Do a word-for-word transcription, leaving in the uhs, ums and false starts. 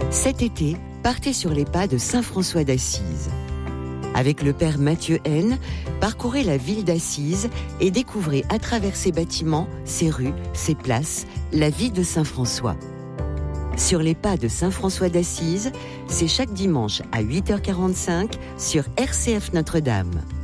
Cet été, partez sur les pas de Saint François d'Assise. Avec le père Mathieu Haine, parcourez la ville d'Assise et découvrez à travers ses bâtiments, ses rues, ses places, la vie de Saint François. Sur les pas de Saint François d'Assise, c'est chaque dimanche à huit heures quarante-cinq sur R C F Notre-Dame.